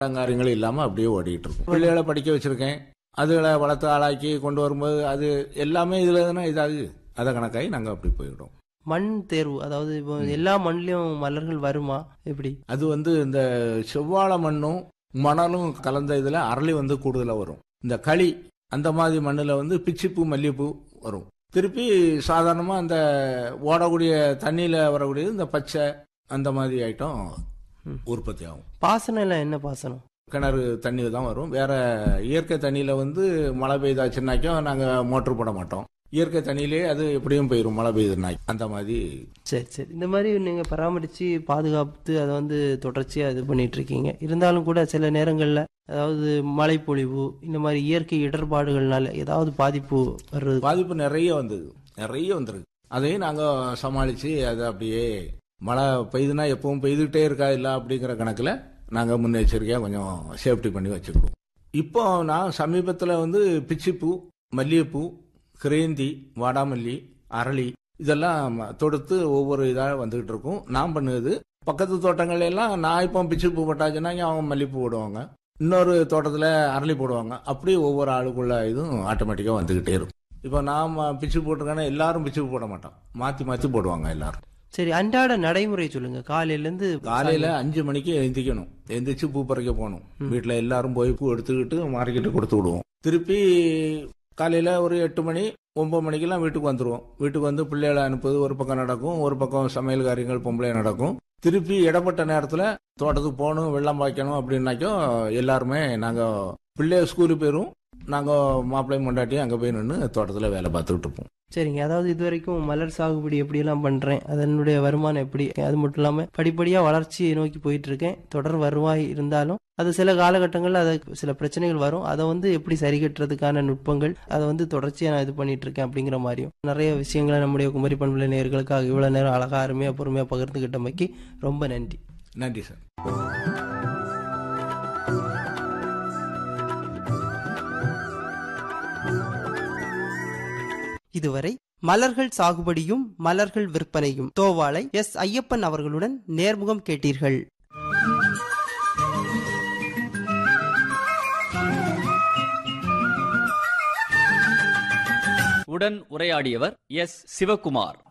காரியங்களும் இல்லாமல் அப்படியே ஓடிட்டு இருக்கும். பிள்ளைகளை படிக்க வச்சிருக்கேன், அதுகளை வளர்த்து ஆளாக்கி கொண்டு வரும்போது அது எல்லாமே இதில் தானே இதாகு, அதை கணக்காகி நாங்கள் அப்படி போயிடுவோம். மண் தேர்வு, அதாவது இப்போ எல்லா மண்ணிலையும் மலர்கள் வருமா எப்படி? அது இந்த செவ்வாழை மண்ணும் மணலும் கலந்த இதில் அரளி கூடுதலாக வரும். இந்த களி அந்த மாதிரி மண்ணில் பிச்சிப்பூ மல்லிகைப்பூ வரும். திருப்பி சாதாரணமாக அந்த ஓடக்கூடிய தண்ணியில் வரக்கூடியது இந்த பச்சை அந்த மாதிரி ஐட்டம் உற்பத்தி ஆகும். பாசனம் எல்லாம் என்ன பாசனம்? கிணறு தண்ணி தான் வரும். வேற இயற்கை தண்ணியில் மழை பெய்தாச்சுன்னாக்கும் நாங்கள் மோட்டர் போட மாட்டோம். இயற்கை தண்ணியிலே அது எப்படியும் போயிடும் மழை பெய்யுதுன்னா, அந்த மாதிரி. சரி சரி, இந்த மாதிரி நீங்கள் பராமரித்து பாதுகாத்து அதை தொடர்ச்சியாக இது பண்ணிட்டு இருக்கீங்க. இருந்தாலும் கூட சில நேரங்களில் அதாவது மழைப்பொழிவு இந்த மாதிரி இயற்கை இடர்பாடுகள்னால ஏதாவது பாதிப்பு வர்றது? பாதிப்பு நிறைய வந்துருக்கு. அதையும் நாங்கள் சமாளித்து அதை அப்படியே மழை பெய்யுதுன்னா எப்பவும் பெய்துகிட்டே இருக்கா இல்லை அப்படிங்கிற கணக்கில் நாங்கள் முன்னெச்சரிக்கையாக கொஞ்சம் சேஃப்டி பண்ணி வச்சுக்கிடுவோம். இப்போ நான் சமீபத்தில் பிச்சிப்பூ, மல்லிகைப்பூ, கிரேந்தி, வாடாமல்லி, அரளி இதெல்லாம் தொடுத்து ஒவ்வொரு இதாக வந்துகிட்டு இருக்கும். நான் பண்ணுது பக்கத்து தோட்டங்கள் எல்லாம் நான் இப்போ பிச்சிப்பூ போட்டாச்சுன்னா அவங்க மல்லிகைப்பூ போடுவாங்க, இன்னொரு தோட்டத்தில் அரளி போடுவாங்க. அப்படி ஒவ்வொரு ஆளுக்குள்ள இதுவும் ஆட்டோமேட்டிக்காக வந்துக்கிட்டே இருக்கும். இப்போ நாம் பிச்சு போட்டிருக்கேன்னா எல்லாரும் பிச்சு போட மாட்டோம், மாற்றி மாற்றி போடுவாங்க எல்லாரும். சரி, அன்றாட நடைமுறை சொல்லுங்க. காலையில 5 மணிக்கு எழுந்திக்கணும், எழுந்திரிச்சு பூ பறிக்க போகணும். வீட்டில் எல்லாரும் போய் பூ எடுத்துக்கிட்டு மார்க்கெட்டு கொடுத்து விடுவோம். திருப்பி காலையில் ஒரு 8 மணி 9 மணிக்கெல்லாம் வீட்டுக்கு வந்துடுவோம். வீட்டுக்கு பிள்ளைகளை அனுப்புது ஒரு பக்கம் நடக்கும், ஒரு பக்கம் சமையல் காரியங்கள் பொம்பளை நடக்கும். திருப்பி இடப்பட்ட நேரத்தில் தோட்டத்துக்கு போகணும், வெள்ளம் பாய்க்கணும் அப்படின்னாக்கும் எல்லாருமே நாங்கள் பிள்ளைய ஸ்கூலுக்கு போயிடும், நாங்கள் மாப்பிள்ளையும் கொண்டாட்டி அங்கே போய் நின்று தோட்டத்தில் வேலை பார்த்துக்கிட்டு இருப்போம். சரிங்க, அதாவது இது வரைக்கும் மலர் சாகுபடி எப்படியெல்லாம் பண்ணுறேன், அதனுடைய வருமானம் எப்படி, அது மட்டும் இல்லாமல் படிப்படியாக வளர்ச்சியை நோக்கி போயிட்டு இருக்கேன். தொடர் வருவாய் இருந்தாலும் அது சில காலகட்டங்களில் அது சில பிரச்சனைகள் வரும். அதை எப்படி சரி கட்டுறதுக்கான நுட்பங்கள் அதை தொடர்ச்சியாக நான் இது பண்ணிட்டு இருக்கேன் அப்படிங்கிற மாதிரியும் நிறைய விஷயங்களை நம்முடைய குமரி பண்பலை நேயர்களுக்காக இவ்வளோ நேரம் அழகாக அருமையாக பொறுமையாக பகிர்ந்துகிட்டமைக்கு ரொம்ப நன்றி. நன்றி சார். இதுவரை மலர்கள் சாகுபடியும் மலர்கள் விற்பனையும் தோவாளை எஸ். ஐயப்பன் அவர்களுடன் நேர்முகம் கேட்டீர்கள். உடன் உரையாடியவர் எஸ். சிவகுமார்.